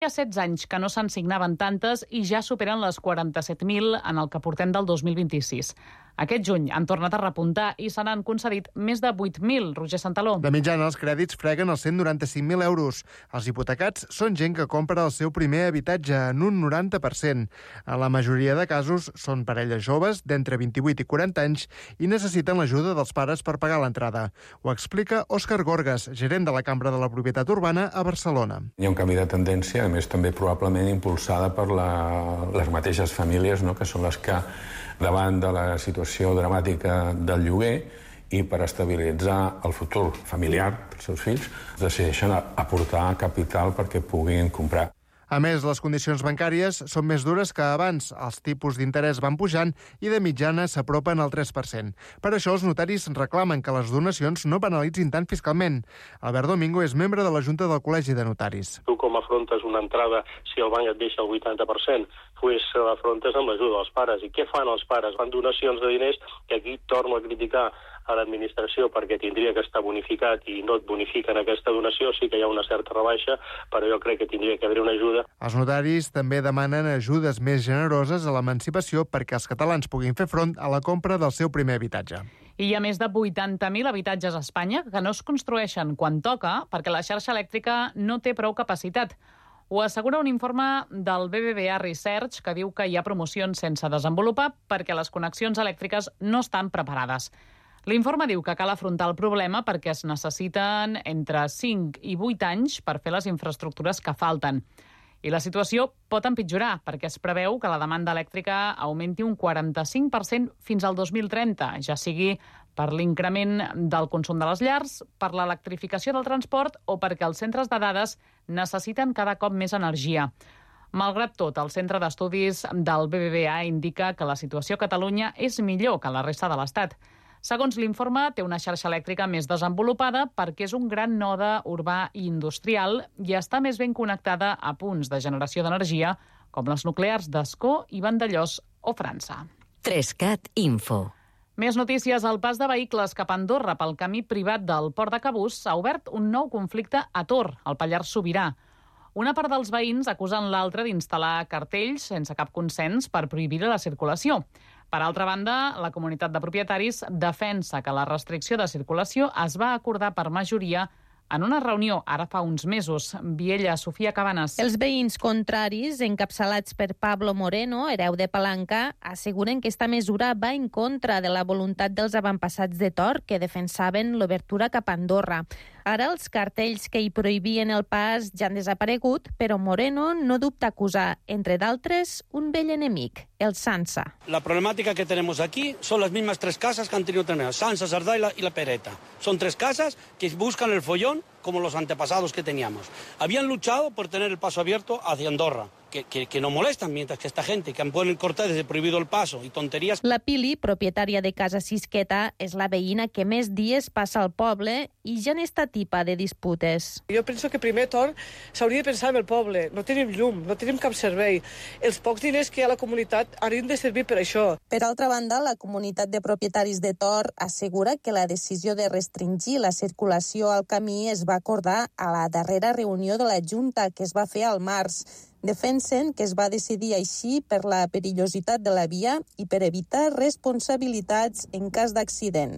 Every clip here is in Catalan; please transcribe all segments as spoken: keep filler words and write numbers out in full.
Hi ha setze anys que no se'n signaven tantes i ja superen les quaranta-set mil en el que portem del dos mil vint-i-sis. Aquest juny han tornat a repuntar i se n'han concedit més de vuit mil, Roger Santaló. De mitjana, els crèdits freguen els cent noranta-cinc mil euros. Els hipotecats són gent que compra el seu primer habitatge en un noranta per cent. En la majoria de casos són parelles joves d'entre vint-i-vuit i quaranta anys i necessiten l'ajuda dels pares per pagar l'entrada. Ho explica Òscar Gorgas, gerent de la Cambra de la Propietat Urbana a Barcelona. Hi ha un canvi de tendència, a més també probablement impulsada per la, les mateixes famílies, no?, que són les que davant de la situació dramàtica del lloguer i per estabilitzar el futur familiar dels seus fills, decideixen aportar capital perquè puguin comprar. A més, les condicions bancàries són més dures que abans. Els tipus d'interès van pujant i de mitjana s'apropen al tres per cent. Per això, els notaris reclamen que les donacions no penalitzin tant fiscalment. Albert Domingo és membre de la Junta del Col·legi de Notaris. Tu com afrontes una entrada si el banc et deixa el vuitanta per cent? Pues l'afrontes amb l'ajuda dels pares. I què fan els pares? Fan donacions de diners que aquí torno a criticar a l'administració perquè tindria que estar bonificat i no et bonifiquen aquesta donació, sí que hi ha una certa rebaixa, però jo crec que tindria que haver una ajuda. Els notaris també demanen ajudes més generoses a l'emancipació perquè els catalans puguin fer front a la compra del seu primer habitatge. I hi ha més de vuitanta mil habitatges a Espanya que no es construeixen quan toca perquè la xarxa elèctrica no té prou capacitat. Ho assegura un informe del B B V A Research que diu que hi ha promocions sense desenvolupar perquè les connexions elèctriques no estan preparades. L'informe diu que cal afrontar el problema perquè es necessiten entre cinc i vuit anys per fer les infraestructures que falten. I la situació pot empitjorar perquè es preveu que la demanda elèctrica augmenti un quaranta-cinc per cent fins al dos mil trenta, ja sigui per l'increment del consum de les llars, per l'electrificació del transport o perquè els centres de dades necessiten cada cop més energia. Malgrat tot, el Centre d'Estudis del B B V A indica que la situació a Catalunya és millor que la resta de l'Estat. Segons l'informe, té una xarxa elèctrica més desenvolupada perquè és un gran node urbà i industrial i està més ben connectada a punts de generació d'energia com les nuclears d'Ascó i Vandellòs o França. Trescat Info. Més notícies. El pas de vehicles cap a Andorra pel camí privat del Port de Cabús ha obert un nou conflicte a Tor, al Pallars Sobirà. Una part dels veïns acusen l'altra d'instal·lar cartells sense cap consens per prohibir la circulació. Per altra banda, la comunitat de propietaris defensa que la restricció de circulació es va acordar per majoria en una reunió ara fa uns mesos. Viella, Sofia Cabanes. Els veïns contraris, encapçalats per Pablo Moreno, hereu de Palanca, asseguren que esta mesura va en contra de la voluntat dels avantpassats de Tor que defensaven l'obertura cap a Andorra. Ara els cartells que hi prohibien el pas ja han desaparegut, però Moreno no dubta acusar, entre d'altres, un vell enemic, el Sansa. La problemática que tenemos aquí son las mismas tres casas que han tenido terminadas, Sansa, Sardá y la, y la Pereta. Son tres casas que buscan el follón como los antepasados que teníamos. Habían luchado por tener el paso abierto hacia Andorra, que, que, que no molestan, mientras que esta gente que han puesto cortar desde prohibido el paso y tonterías. La Pili, propietària de Casa Sisqueta, és la veïna que més dies passa al poble i ja n'està tipa de disputes. Jo penso que primer torn s'hauria de pensar en el poble. No tenim llum, no tenim cap servei. Els pocs diners que hi ha a la comunitat haurien de servir per això. Per altra banda, la comunitat de propietaris de Tor assegura que la decisió de restringir la circulació al camí es va acordar a la darrera reunió de la Junta que es va fer al març. Defensen que es va decidir així per la perillositat de la via i per evitar responsabilitats en cas d'accident.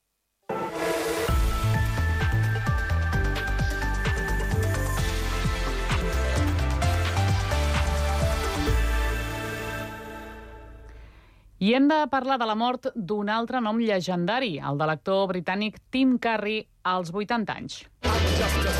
I hem de parlar de la mort d'un altre nom llegendari, el de l'actor britànic Tim Curry, als vuitanta anys.